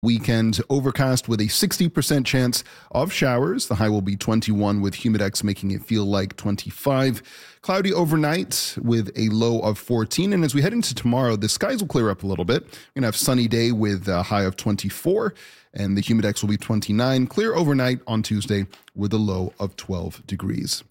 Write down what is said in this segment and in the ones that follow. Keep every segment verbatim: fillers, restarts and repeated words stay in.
Weekend overcast with a sixty percent chance of showers. The high will be twenty-one with humidex making it feel like twenty-five. Cloudy overnight with a low of fourteen. And as we head into tomorrow, the skies will clear up a little bit. We're going to have sunny day with a high of twenty-four and the humidex will be twenty-nine. Clear overnight on Tuesday with a low of twelve degrees.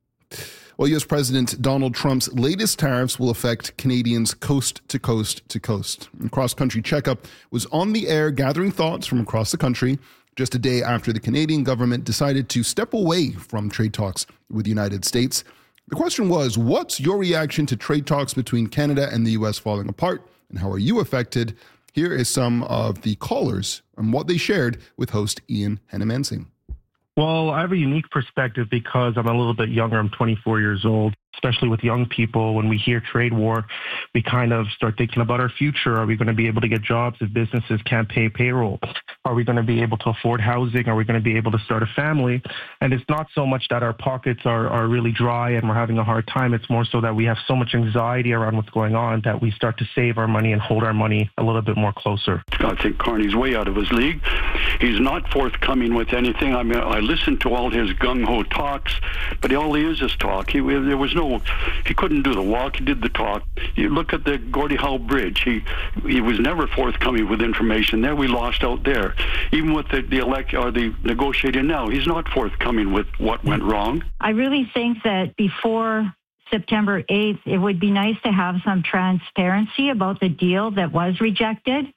Well, U S President Donald Trump's latest tariffs will affect Canadians coast to coast to coast. A cross-country checkup was on the air gathering thoughts from across the country just a day after the Canadian government decided to step away from trade talks with the United States. The question was, what's your reaction to trade talks between Canada and the U S falling apart, and how are you affected? Here is some of the callers and what they shared with host Ian Henemansing. Well, I have a unique perspective because I'm a little bit younger. I'm twenty-four years old, especially with young people. When we hear trade war, we kind of start thinking about our future. Are we going to be able to get jobs if businesses can't pay payroll? Are we going to be able to afford housing? Are we going to be able to start a family? And it's not so much that our pockets are, are really dry and we're having a hard time. It's more so that we have so much anxiety around what's going on that we start to save our money and hold our money a little bit more closer. I think Carney's way out of his league. He's not forthcoming with anything. I mean, I listened to all his gung-ho talks, but all he is is talk. He, there was no, he couldn't do the walk. He did the talk. You look at the Gordie Howe Bridge. He he was never forthcoming with information there. We lost out there. Even with the, the elect or the negotiating now, he's not forthcoming with what went wrong. I really think that before September eighth, it would be nice to have some transparency about the deal that was rejected.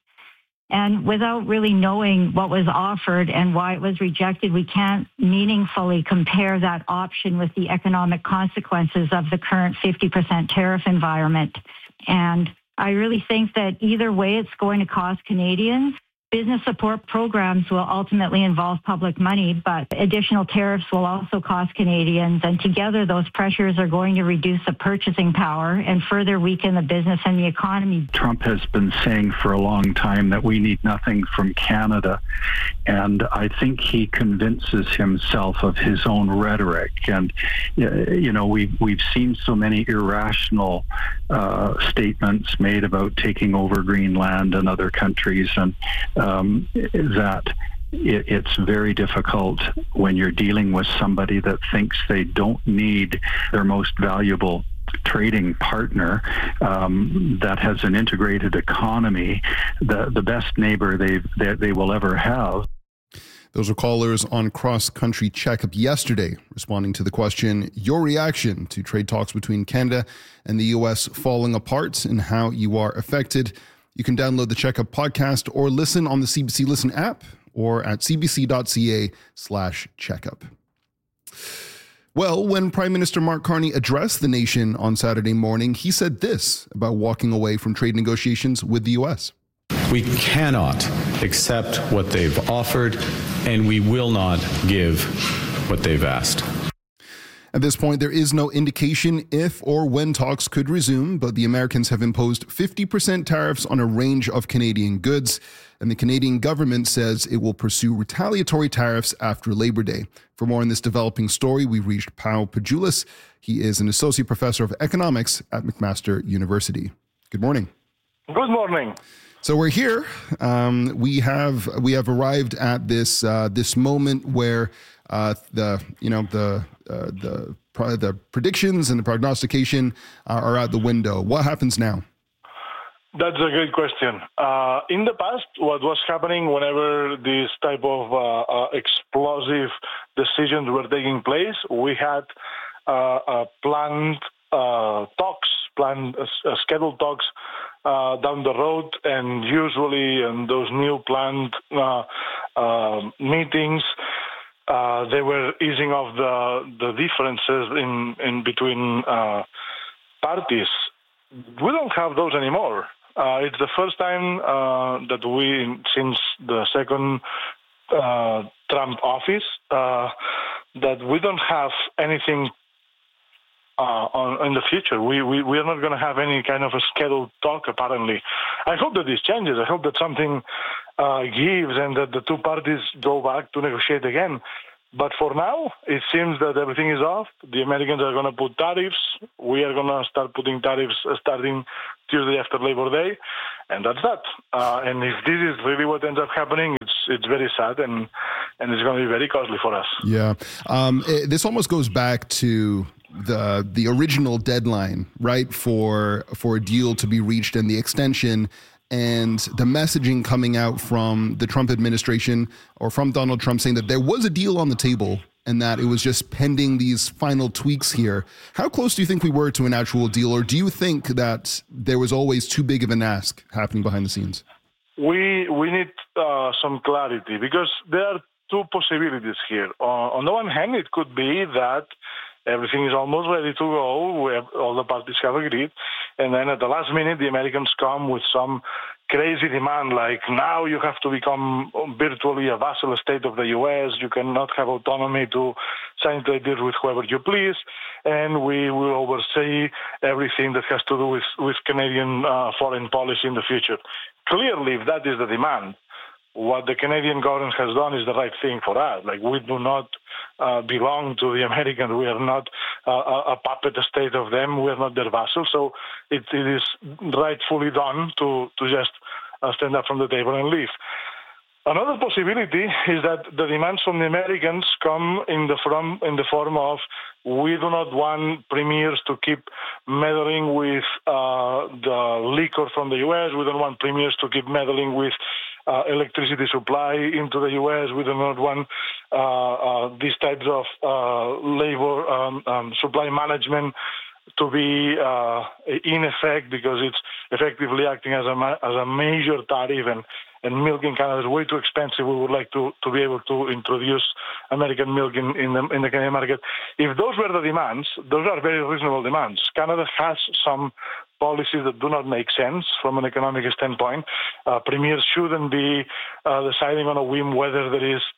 And without really knowing what was offered and why it was rejected, we can't meaningfully compare that option with the economic consequences of the current fifty percent tariff environment. And I really think that either way, it's going to cost Canadians. Business support programs will ultimately involve public money, but additional tariffs will also cost Canadians. And together, those pressures are going to reduce the purchasing power and further weaken the business and the economy. Trump has been saying for a long time that we need nothing from Canada. And I think he convinces himself of his own rhetoric. And, you know, we've, we've seen so many irrational uh, statements made about taking over Greenland and other countries, and Um, that it, it's very difficult when you're dealing with somebody that thinks they don't need their most valuable trading partner um, that has an integrated economy, the, the best neighbor they, they, they will ever have. Those are callers on Cross Country Checkup yesterday, responding to the question, your reaction to trade talks between Canada and the U S falling apart and how you are affected. You can download the Checkup podcast or listen on the C B C Listen app or at cbc.ca slash checkup. Well, when Prime Minister Mark Carney addressed the nation on Saturday morning, he said this about walking away from trade negotiations with the U S. We cannot accept what they've offered, and we will not give what they've asked. At this point, there is no indication if or when talks could resume, but the Americans have imposed fifty percent tariffs on a range of Canadian goods, and the Canadian government says it will pursue retaliatory tariffs after Labor Day. For more on this developing story, we reached Pau Pajulis. He is an associate professor of economics at McMaster University. Good morning. Good morning. So we're here. Um, we have we have arrived at this uh, this moment where uh, the you know the uh, the the predictions and the prognostication uh, are out the window. What happens now? That's a great question. Uh, in the past, what was happening whenever this type of uh, uh, explosive decisions were taking place, we had uh, uh, planned uh, talks, planned uh, scheduled talks uh, down the road, and usually in those new planned uh, uh, meetings, uh, they were easing off the the differences in in between uh, parties. We don't have those anymore. Uh, it's the first time uh, that we, since the second uh, Trump office, uh, that we don't have anything uh, on, in the future. We, we, we are not going to have any kind of a scheduled talk, apparently. I hope that this changes. I hope that something uh, gives and that the two parties go back to negotiate again. But for now, it seems that everything is off. The Americans are going to put tariffs. We are going to start putting tariffs starting Tuesday after Labor Day, and that's that. Uh, and if this is really what ends up happening, it's it's very sad, and, and it's going to be very costly for us. Yeah. Um, it, this almost goes back to the the original deadline, right, for for a deal to be reached and the extension. And the messaging coming out from the Trump administration or from Donald Trump saying that there was a deal on the table and that it was just pending these final tweaks here. How close do you think we were to an actual deal? Or do you think that there was always too big of an ask happening behind the scenes? We we need uh, some clarity because there are two possibilities here. Uh, on the one hand, it could be that everything is almost ready to go. We have, all the parties have agreed. And then at the last minute, the Americans come with some crazy demand like, now you have to become virtually a vassal state of the U S. You cannot have autonomy to sign trade deals with whoever you please. And we will oversee everything that has to do with, with Canadian uh, foreign policy in the future. Clearly, if that is the demand, what the Canadian government has done is the right thing for us. Like, we do not uh, belong to the Americans. We are not uh, a puppet state of them. We are not their vassals. So it, it is rightfully done to, to just uh, stand up from the table and leave. Another possibility is that the demands from the Americans come in the from in the form of, we do not want premiers to keep meddling with uh, the liquor from the U S. We don't want premiers to keep meddling with uh, electricity supply into the U S. We do not want uh, uh, these types of uh, labor um, um, supply management to be uh, in effect, because it's effectively acting as a ma- as a major tariff, and, and milk in Canada is way too expensive. We would like to, to be able to introduce American milk in, in, the, in the Canadian market. If those were the demands, those are very reasonable demands. Canada has some policies that do not make sense from an economic standpoint. Uh, premiers shouldn't be uh, deciding on a whim whether there is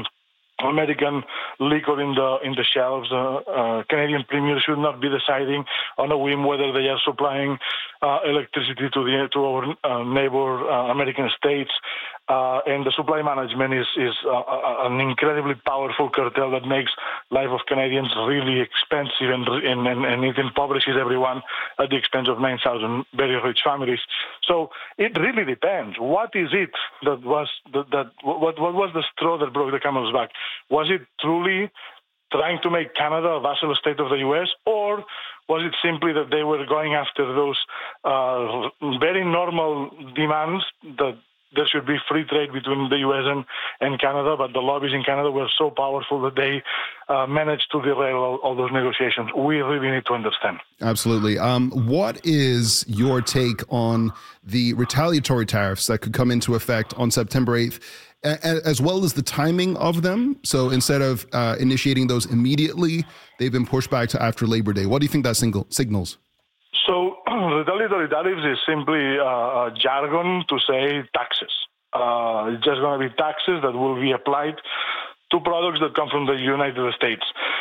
American liquor in the in the shelves. Uh, uh, Canadian premiers should not be deciding on a whim whether they are supplying uh, electricity to the to our uh, neighbor uh, American states. Uh, and the supply management is is uh, an incredibly powerful cartel that makes life of Canadians really expensive, and and, and, and it impoverishes everyone at the expense of nine thousand very rich families. So it really depends. What is it that was that, that what what was the straw that broke the camel's back? Was it truly trying to make Canada a vassal state of the U S, or was it simply that they were going after those uh, very normal demands that there should be free trade between the U S and, and Canada, but the lobbies in Canada were so powerful that they uh, managed to derail all, all those negotiations? We really need to understand. Absolutely. Um, what is your take on the retaliatory tariffs that could come into effect on September eighth, as well as the timing of them? So instead of uh, initiating those immediately, they've been pushed back to after Labor Day. What do you think that single signals? So retaliatory tariffs is simply uh, jargon to say taxes. Uh, it's just going to be taxes that will be applied to products that come from the United States.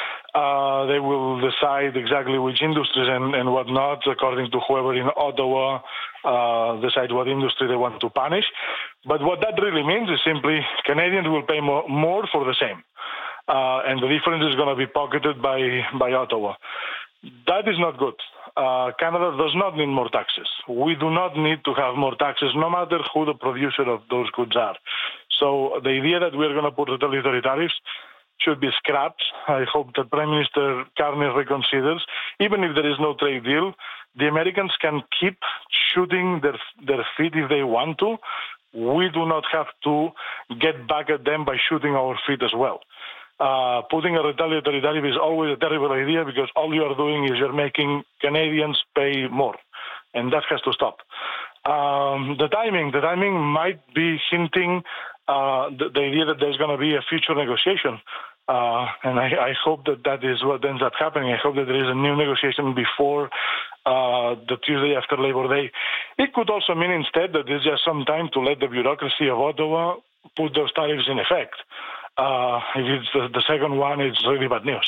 Uh, they will decide exactly which industries and, and what not, according to whoever in Ottawa uh, decides what industry they want to punish. But what that really means is simply Canadians will pay more, more for the same. Uh, and the difference is going to be pocketed by, by Ottawa. That is not good. Uh, Canada does not need more taxes. We do not need to have more taxes, no matter who the producer of those goods are. So the idea that we're going to put retaliatory tariffs should be scrapped. I hope that Prime Minister Carney reconsiders. Even if there is no trade deal, the Americans can keep shooting their, their feet if they want to. We do not have to get back at them by shooting our feet as well. Uh, putting a retaliatory tariff is always a terrible idea, because all you are doing is you're making Canadians pay more, and that has to stop. Um, the timing, the timing might be hinting uh, the, the idea that there's going to be a future negotiation, uh, and I, I hope that that is what ends up happening. I hope that there is a new negotiation before uh, the Tuesday after Labor Day. It could also mean instead that there's just some time to let the bureaucracy of Ottawa put those tariffs in effect. Uh, if it's the, the second one, it's really bad news.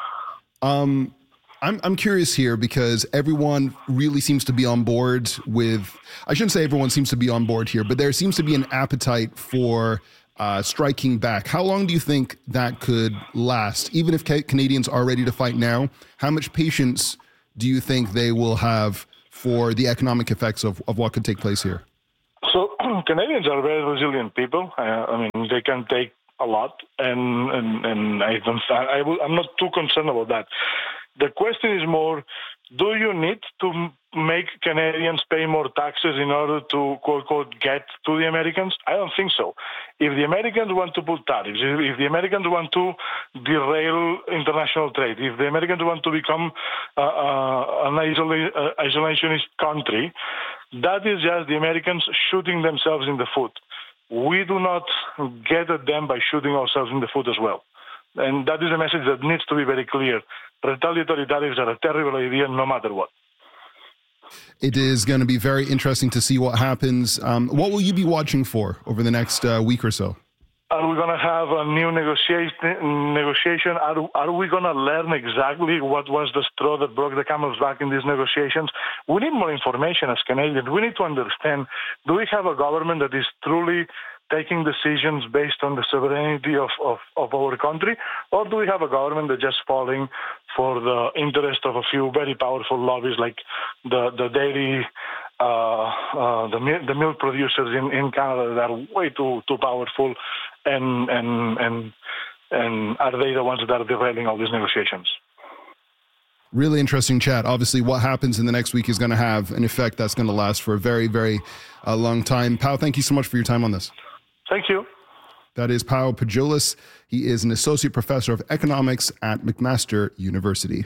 Um, I'm I'm curious here, because everyone really seems to be on board with, I shouldn't say everyone seems to be on board here, but there seems to be an appetite for uh, striking back. How long do you think that could last? Even if ca- Canadians are ready to fight now, how much patience do you think they will have for the economic effects of, of what could take place here? So Canadians are very resilient people. Uh, I mean, they can take a lot, and and, and I don't. I will, I'm not too concerned about that. The question is more: do you need to make Canadians pay more taxes in order to quote unquote get to the Americans? I don't think so. If the Americans want to put tariffs, if, if the Americans want to derail international trade, if the Americans want to become uh, uh, an isola- uh, isolationist country, that is just the Americans shooting themselves in the foot. We do not get at them by shooting ourselves in the foot as well. And that is a message that needs to be very clear. Retaliatory tariffs are a terrible idea no matter what. It is going to be very interesting to see what happens. Um, what will you be watching for over the next uh, week or so? Are we going to have a new negotiation? negotiation? Are, are we going to learn exactly what was the straw that broke the camel's back in these negotiations? We need more information as Canadians. We need to understand, do we have a government that is truly taking decisions based on the sovereignty of, of, of our country, or do we have a government that's just falling for the interest of a few very powerful lobbies like the, the dairy, uh, uh, the, the milk producers in, in Canada that are way too too powerful, and, and, and, and are they the ones that are derailing all these negotiations? Really interesting chat. Obviously, what happens in the next week is going to have an effect that's going to last for a very, very uh, long time. Pau, thank you so much for your time on this. Thank you. That is Pau Pajolis. He is an associate professor of economics at McMaster University.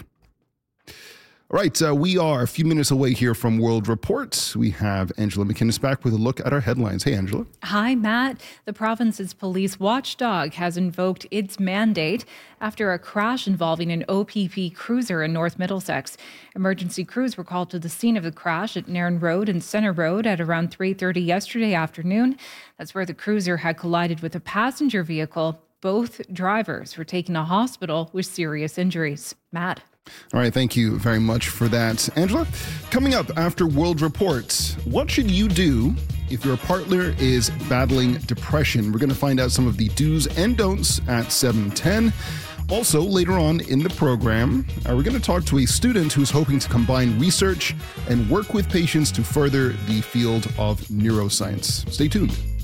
All right, uh, we are a few minutes away here from World Report. We have Angela McInnes back with a look at our headlines. Hey, Angela. Hi, Matt. The province's police watchdog has invoked its mandate after a crash involving an O P P cruiser in North Middlesex. Emergency crews were called to the scene of the crash at Nairn Road and Centre Road at around three thirty yesterday afternoon. That's where the cruiser had collided with a passenger vehicle. Both drivers were taken to hospital with serious injuries. Matt. All right, thank you very much for that, Angela. Coming up after World Report, what should you do if your partner is battling depression? We're going to find out some of the do's and don'ts at seven ten. Also, later on in the program, uh, we're going to talk to a student who's hoping to combine research and work with patients to further the field of neuroscience. Stay tuned.